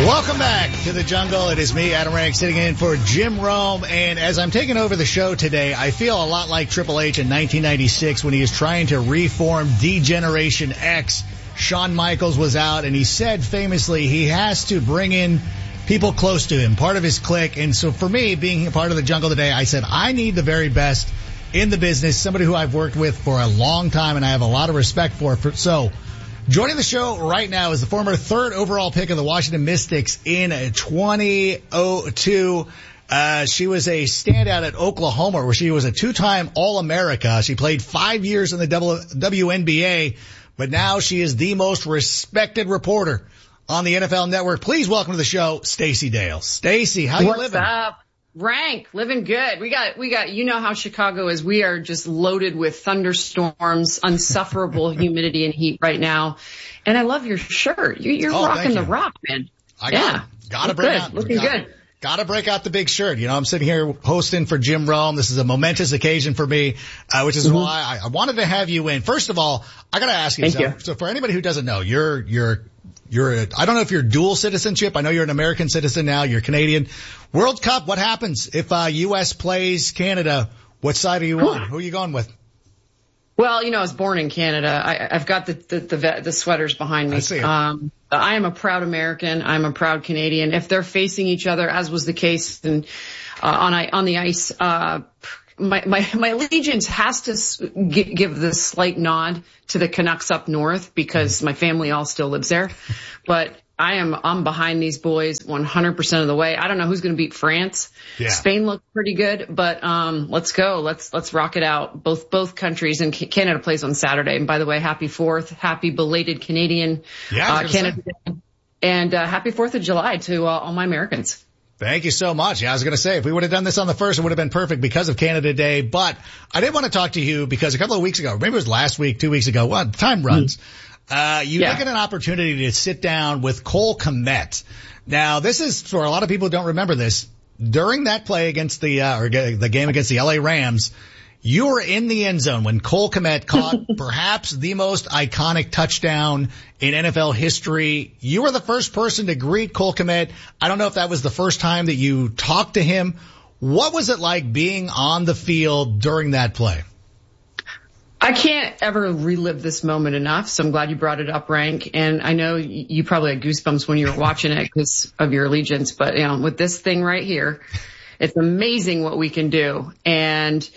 Welcome back to the jungle. It is me, Adam Rank, sitting in for Jim Rome. And as I'm taking over the show today, I feel a lot like Triple H in 1996 when he was trying to reform D-Generation X. Shawn Michaels was out, and he said famously he has to bring in people close to him, part of his clique. And so for me, being a part of the jungle today, I said I need the very best in the business, somebody who I've worked with for a long time and I have a lot of respect for. So joining the show right now is the former third overall pick of the Washington Mystics in 2002. She was a standout at Oklahoma where she was a two-time All-America. She played 5 years in the WNBA, but now she is the most respected reporter on the NFL Network. Please welcome to the show, Stacey Dales. Stacey, how you living? What's up? Rank, living good. We got, you know how Chicago is. We are just loaded with thunderstorms, unsufferable humidity and heat right now. And I love your shirt. You're rocking the rock, man. Gotta break out. Looking good. Gotta break out the big shirt. You know, I'm sitting here hosting for Jim Rome. This is a momentous occasion for me, which is why I wanted to have you in. First of all, I gotta ask you. So for anybody who doesn't know, I don't know if you're dual citizenship. I know you're an American citizen now. You're Canadian. World Cup, what happens if U.S. plays Canada? What side are you on? Who are you going with? Well, you know, I was born in Canada. I've got the sweaters behind me. I see it. I am a proud American. I'm a proud Canadian. If they're facing each other, as was the case on the ice, my allegiance has to give the slight nod to the Canucks up north because my family all still lives there. But I'm behind these boys 100% of the way. I don't know who's going to beat France. Yeah. Spain looked pretty good, but let's go. Let's rock it out. Both countries, and Canada plays on Saturday. And by the way, happy 4th, happy belated Canadian Canada Day, and happy 4th of July to all my Americans. Thank you so much. Yeah, I was going to say, if we would have done this on the 1st, it would have been perfect because of Canada Day. But I did want to talk to you because a couple of weeks ago, maybe it was last week, 2 weeks ago, time runs. You took an opportunity to sit down with Cole Kmet. Now, this is, for a lot of people who don't remember this, during that play against the game against the LA Rams, you were in the end zone when Cole Kmet caught perhaps the most iconic touchdown in NFL history. You were the first person to greet Cole Kmet. I don't know if that was the first time that you talked to him. What was it like being on the field during that play? I can't ever relive this moment enough, so I'm glad you brought it up, Rank. And I know you probably had goosebumps when you were watching it because of your allegiance, but you know, with this thing right here, it's amazing what we can do. And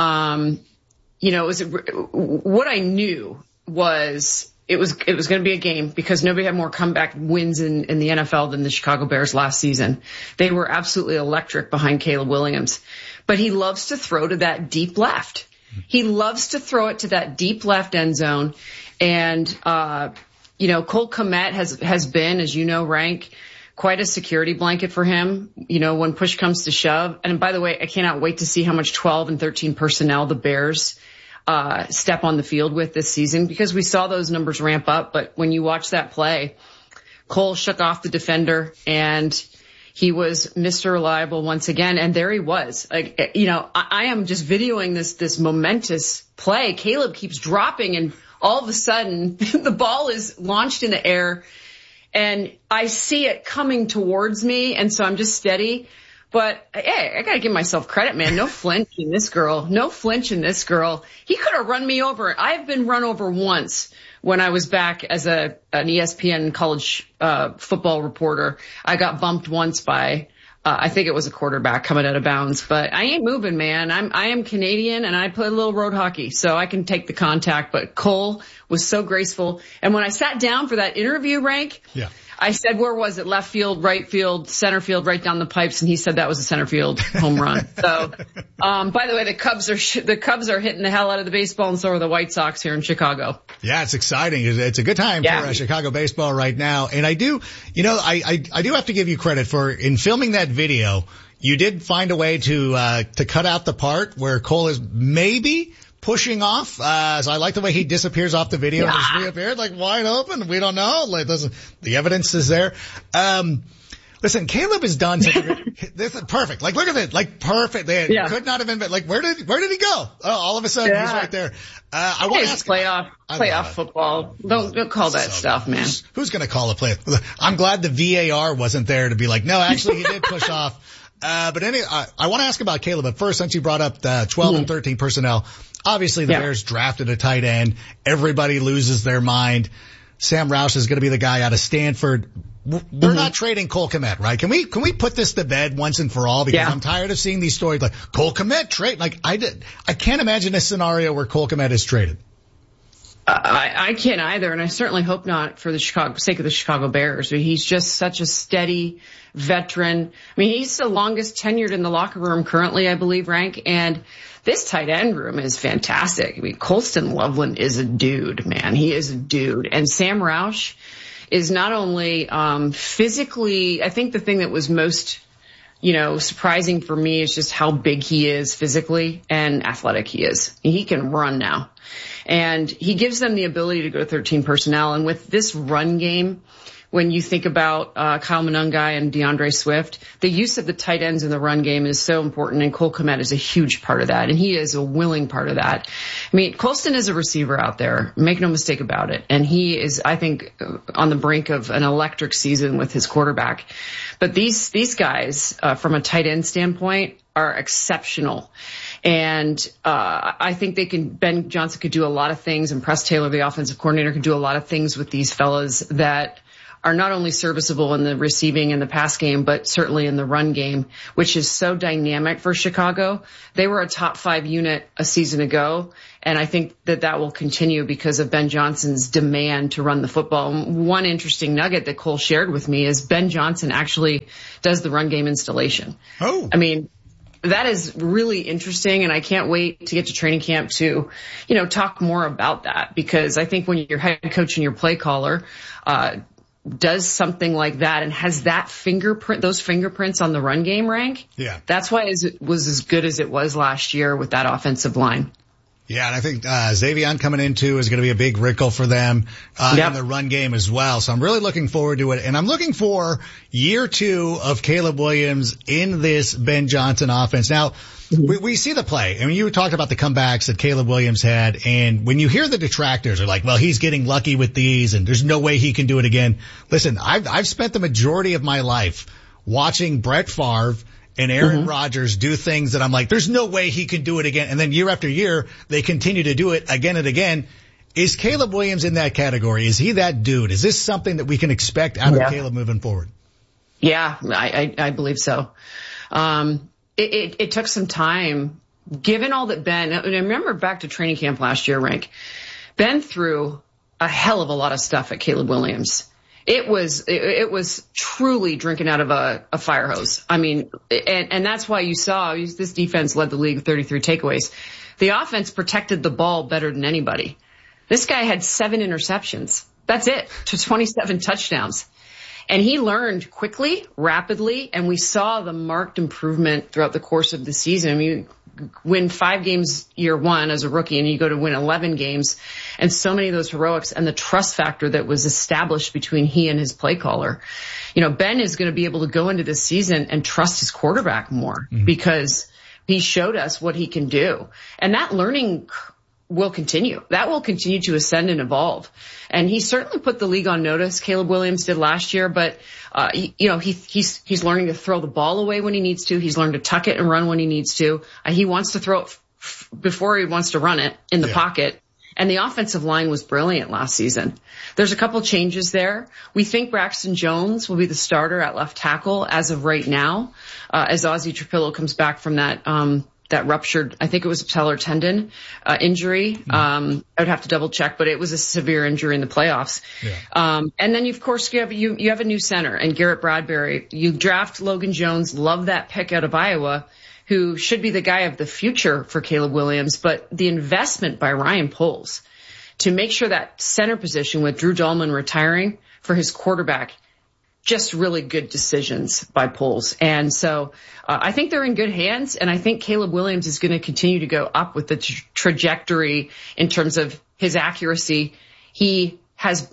you know, what I knew was it was going to be a game because nobody had more comeback wins in the NFL than the Chicago Bears last season. They were absolutely electric behind Caleb Williams, but he loves to throw to that deep left. He loves to throw it to that deep left end zone. And, you know, Cole Kmet has been, as you know, Rank, quite a security blanket for him, you know, when push comes to shove. And by the way, I cannot wait to see how much 12 and 13 personnel the Bears step on the field with this season because we saw those numbers ramp up. But when you watch that play, Cole shook off the defender and he was Mr. Reliable once again. And there he was. Like, you know, I am just videoing this momentous play. Caleb keeps dropping and all of a sudden the ball is launched in the air and I see it coming towards me. And so I'm just steady. But hey, I got to give myself credit, man. No flinch in this girl. No flinch in this girl. He could have run me over. I've been run over once when I was back as an ESPN college football reporter. I got bumped once by I think it was a quarterback coming out of bounds, but I ain't moving, man. I am Canadian and I play a little road hockey, so I can take the contact. But Cole was so graceful. And when I sat down for that interview, Rank, I said, where was it? Left field, right field, center field, right down the pipes. And he said that was a center field home run. So, by the way, the Cubs are hitting the hell out of the baseball, and so are the White Sox here in Chicago. Yeah, it's exciting. It's a good time for Chicago baseball right now. And I do, you know, I do have to give you credit for in filming that video. You did find a way to cut out the part where Cole is maybe pushing off. So I like the way he disappears off the video and just reappeared like wide open. We don't know. Like the evidence is there. Listen, Caleb has done such a good, this is perfect. Like, look at it. Like, perfect. They could not have invented, like, where did he go? Oh, all of a sudden he's right there. I want to ask. Playoff football. Don't call that stuff, man. Who's going to call a play? I'm glad the VAR wasn't there to be like, no, actually he did push off. But I want to ask about Caleb, but first, since you brought up the 12 and 13 personnel, obviously the Bears drafted a tight end. Everybody loses their mind. Sam Roush is going to be the guy out of Stanford. We're not trading Cole Kmet, right? Can we put this to bed once and for all? Because I'm tired of seeing these stories like Cole Kmet trade. Like I can't imagine a scenario where Cole Kmet is traded. I can't either, and I certainly hope not for the sake of the Chicago Bears. He's just such a steady veteran. I mean, he's the longest tenured in the locker room currently, I believe, Rank. And this tight end room is fantastic. I mean, Colston Loveland is a dude, man. He is a dude. And Sam Roush is not only physically, I think the thing that was most, surprising for me is just how big he is physically and athletic he is. He can run now. And he gives them the ability to go to 13 personnel. And with this run game, when you think about Kyle Monangai and DeAndre Swift, the use of the tight ends in the run game is so important, and Cole Kmet is a huge part of that, and he is a willing part of that. I mean, Colston is a receiver out there, make no mistake about it, and he is, I think, on the brink of an electric season with his quarterback. But these guys, from a tight end standpoint, are exceptional. And I think Ben Johnson could do a lot of things, and Press Taylor, the offensive coordinator, could do a lot of things with these fellas that are not only serviceable in the receiving and the pass game, but certainly in the run game, which is so dynamic for Chicago. They were a top 5 unit a season ago, and I think that will continue because of Ben Johnson's demand to run the football. One interesting nugget that Cole shared with me is Ben Johnson actually does the run game installation. Oh. I mean, that is really interesting, and I can't wait to get to training camp to, talk more about that, because I think when your head coach and your play caller, does something like that and has that those fingerprints on the run game, Rank. Yeah. That's why it was as good as it was last year with that offensive line. Yeah, and I think Xavier coming in too is going to be a big wrinkle for them in the run game as well. So I'm really looking forward to it. And I'm looking for year 2 of Caleb Williams in this Ben Johnson offense. Now, we see the play. I mean, you talked about the comebacks that Caleb Williams had, and when you hear the detractors are like, well, he's getting lucky with these and there's no way he can do it again. Listen, I've spent the majority of my life watching Brett Favre and Aaron Rodgers do things that I'm like, there's no way he can do it again. And then year after year, they continue to do it again and again. Is Caleb Williams in that category? Is he that dude? Is this something that we can expect out of Caleb moving forward? Yeah, I believe so. It took some time, given all that Ben, and I remember back to training camp last year, Rank, Ben threw a hell of a lot of stuff at Caleb Williams. It was truly drinking out of a fire hose. I mean, and that's why you saw this defense led the league with 33 takeaways. The offense protected the ball better than anybody. This guy had 7 interceptions. That's it, to 27 touchdowns. And he learned quickly, rapidly, and we saw the marked improvement throughout the course of the season. I mean, you win 5 games year 1 as a rookie, and you go to win 11 games, and so many of those heroics and the trust factor that was established between he and his play caller. Ben is going to be able to go into this season and trust his quarterback more because he showed us what he can do. And that learning will continue. That will continue to ascend and evolve. And he certainly put the league on notice. Caleb Williams did last year, but he's learning to throw the ball away when he needs to. He's learned to tuck it and run when he needs to. He wants to throw it before he wants to run it in the pocket. And the offensive line was brilliant last season. There's a couple changes there. We think Braxton Jones will be the starter at left tackle as of right now, as Ozzie Trapillo comes back from that ruptured, I think it was a patellar tendon injury. I would have to double check, but it was a severe injury in the playoffs. Yeah. And then of course you have a new center and Garrett Bradbury. You draft Logan Jones, love that pick out of Iowa, who should be the guy of the future for Caleb Williams. But the investment by Ryan Poles to make sure that center position with Drew Dahlman retiring for his quarterback, just really good decisions by Poles. And so I think they're in good hands, and I think Caleb Williams is going to continue to go up with the trajectory in terms of his accuracy. He has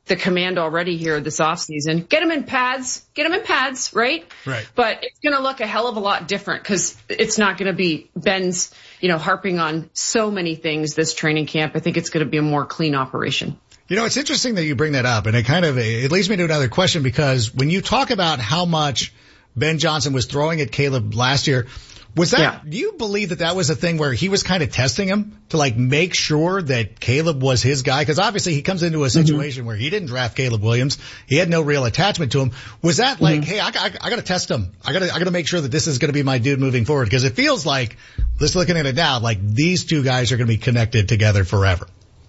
the command already here this offseason. Get him in pads, right? Right. But it's going to look a hell of a lot different because it's not going to be Ben's, harping on so many things this training camp. I think it's going to be a more clean operation. It's interesting that you bring that up, and it leads me to another question, because when you talk about how much Ben Johnson was throwing at Caleb last year, do you believe that was a thing where he was kind of testing him to make sure that Caleb was his guy? Because obviously he comes into a situation where he didn't draft Caleb Williams. He had no real attachment to him. Was that hey, I got to test him. I got to make sure that this is going to be my dude moving forward? Because it feels like, just looking at it now, these two guys are going to be connected together forever.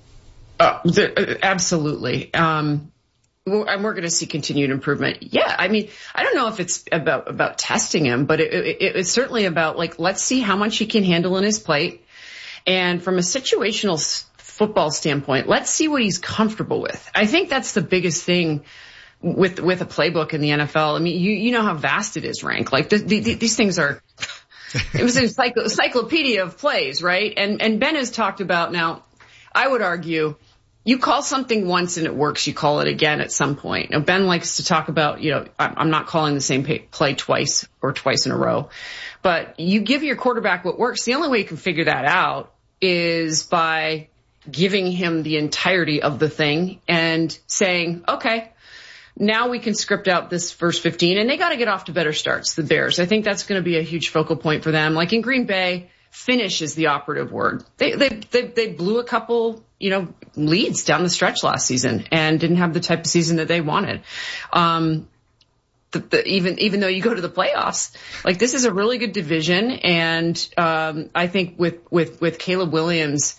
Absolutely. And we're going to see continued improvement. Yeah. I mean, I don't know if it's about testing him, but it's certainly about let's see how much he can handle in his plate. And from a situational football standpoint, let's see what he's comfortable with. I think that's the biggest thing with a playbook in the NFL. I mean, you know how vast it is, Rank. These things are, it was an encyclopedia of plays, right? And Ben has talked about, now, I would argue, you call something once and it works, you call it again at some point. Now, Ben likes to talk about, I'm not calling the same play twice or twice in a row, but you give your quarterback what works. The only way you can figure that out is by giving him the entirety of the thing and saying, okay, now we can script out this first 15, and they got to get off to better starts, the Bears. I think that's going to be a huge focal point for them. Like in Green Bay, finish is the operative word. They blew a couple, leads down the stretch last season and didn't have the type of season that they wanted. Even though you go to the playoffs, this is a really good division. And, I think with Caleb Williams,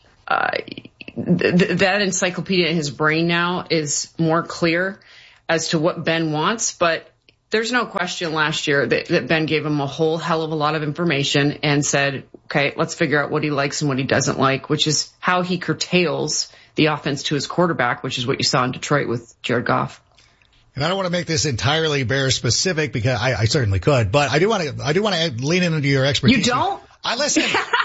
that encyclopedia in his brain now is more clear as to what Ben wants, but there's no question last year that Ben gave him a whole hell of a lot of information and said, okay, let's figure out what he likes and what he doesn't like, which is how he curtails the offense to his quarterback, which is what you saw in Detroit with Jared Goff. And I don't want to make this entirely Bears specific, because I certainly could, but I do want to lean into your expertise. You don't? Listen,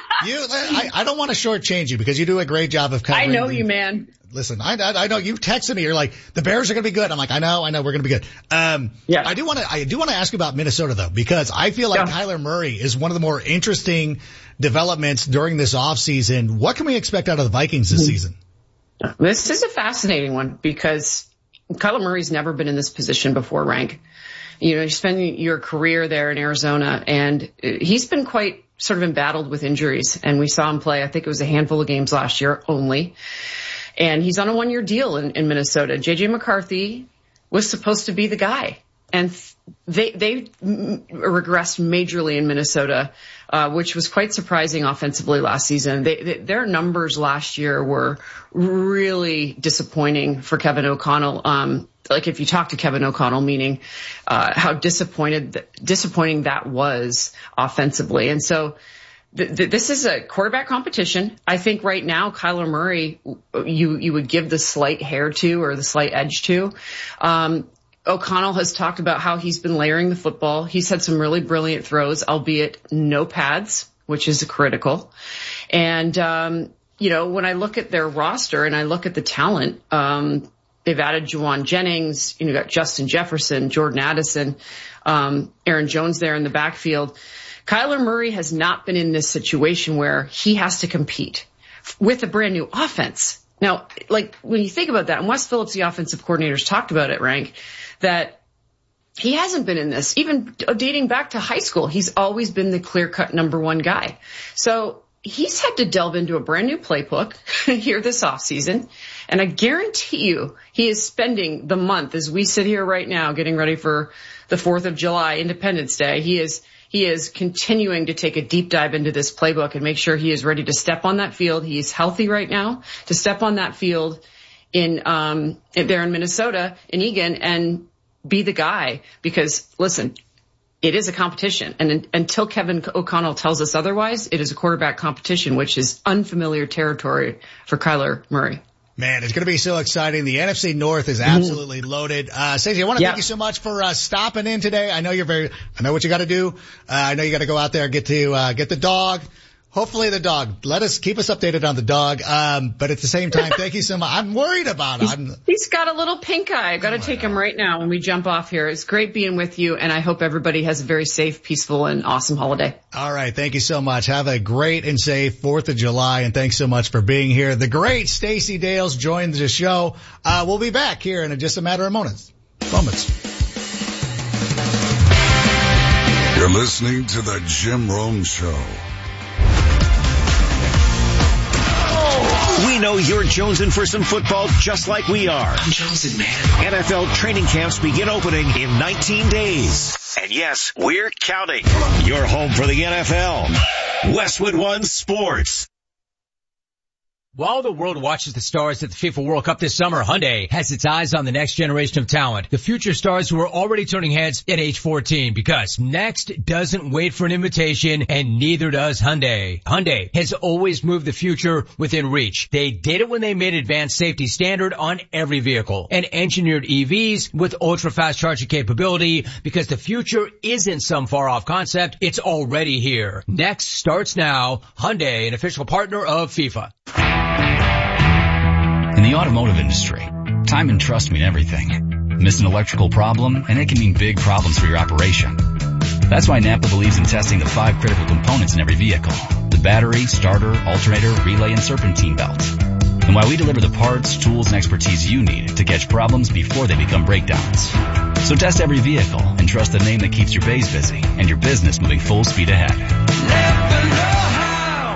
I don't want to shortchange you, because you do a great job of covering. I know you, man. Listen, I know you texted me. You're like, the Bears are going to be good. I'm like, I know, we're going to be good. Yeah. I do want to ask you about Minnesota, though, because I feel like Kyler Murray is one of the more interesting developments during this offseason. What can we expect out of the Vikings this season? This is a fascinating one, because Kyler Murray's never been in this position before, Rank. You spend your career there in Arizona, and he's been quite sort of embattled with injuries. And we saw him play, I think it was a handful of games last year only. And he's on a 1-year deal in Minnesota. J.J. McCarthy was supposed to be the guy. And they regressed majorly in Minnesota, which was quite surprising offensively last season. Their numbers last year were really disappointing for Kevin O'Connell. If you talk to Kevin O'Connell, meaning how disappointing that was offensively. And so this is a quarterback competition. I think right now, Kyler Murray, you would give the slight hair to, or the slight edge to. O'Connell has talked about how he's been layering the football. He's had some really brilliant throws, albeit no pads, which is critical. And, when I look at their roster and I look at the talent, they've added Juwan Jennings, you got Justin Jefferson, Jordan Addison, Aaron Jones there in the backfield. Kyler Murray has not been in this situation where he has to compete with a brand new offense. Now, when you think about that, and Wes Phillips, the offensive coordinator's talked about it, Rank, that he hasn't been in this. Even dating back to high school, he's always been the clear-cut number one guy. So he's had to delve into a brand new playbook here this offseason. And I guarantee you he is spending the month, as we sit here right now getting ready for the 4th of July, Independence Day, he is continuing to take a deep dive into this playbook and make sure he is ready to step on that field. He is healthy right now to step on that field there in Minnesota, in Eagan, and be the guy. Because listen, it is a competition. And until Kevin O'Connell tells us otherwise, it is a quarterback competition, which is unfamiliar territory for Kyler Murray. Man, it's going to be so exciting. The NFC North is absolutely loaded. Stacey, I want to thank you so much for stopping in today. I know I know what you got to do. I know you got to go out there and get the dog. Hopefully the dog. Keep us updated on the dog. But at the same time, thank you so much. I'm worried about him. He's got a little pink eye. I've got to take him right now when we jump off here. It's great being with you, and I hope everybody has a very safe, peaceful, and awesome holiday. All right. Thank you so much. Have a great and safe 4th of July, and thanks so much for being here. The great Stacey Dales joined the show. We'll be back here in just a matter of moments. You're listening to the Jim Rome Show. We know you're jonesing for some football just like we are. I'm jonesing, man. NFL training camps begin opening in 19 days. And yes, we're counting. You're home for the NFL. Westwood One Sports. While the world watches the stars at the FIFA World Cup this summer, Hyundai has its eyes on the next generation of talent, the future stars who are already turning heads at age 14, because next doesn't wait for an invitation, and neither does Hyundai. Hyundai has always moved the future within reach. They did it when they made advanced safety standard on every vehicle and engineered EVs with ultra-fast charging capability, because the future isn't some far-off concept, it's already here. Next starts now. Hyundai, an official partner of FIFA. In the automotive industry, time and trust mean everything. Miss an electrical problem, and it can mean big problems for your operation. That's why Napa believes in testing the 5 critical components in every vehicle: the battery, starter, alternator, relay, and serpentine belt. And why we deliver the parts, tools, and expertise you need to catch problems before they become breakdowns. So test every vehicle and trust the name that keeps your bays busy and your business moving full speed ahead. Napa know-how.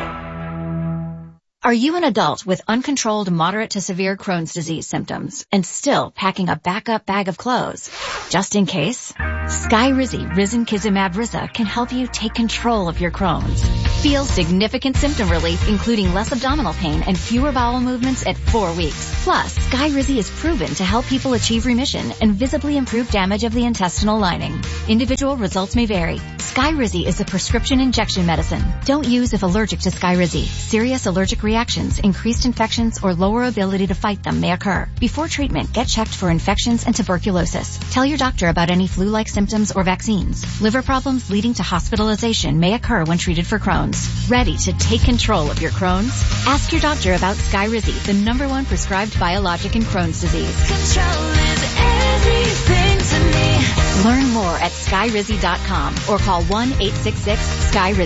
Are you an adult with uncontrolled moderate to severe Crohn's disease symptoms and still packing a backup bag of clothes? Just in case, Skyrizi Risankizumab Risa can help you take control of your Crohn's. Feel significant symptom relief, including less abdominal pain and fewer bowel movements at 4 weeks. Plus, Skyrizi is proven to help people achieve remission and visibly improve damage of the intestinal lining. Individual results may vary. Skyrizi is a prescription injection medicine. Don't use if allergic to Skyrizi. Serious allergic reactions, increased infections, or lower ability to fight them may occur. Before treatment, get checked for infections and tuberculosis. Tell your doctor about any flu-like symptoms or vaccines. Liver problems leading to hospitalization may occur when treated for Crohn's. Ready to take control of your Crohn's? Ask your doctor about Skyrizi, the #1 prescribed biologic in Crohn's disease. Control is everything to me. Learn more at Skyrizi.com or call 1-866-SKYRIZI.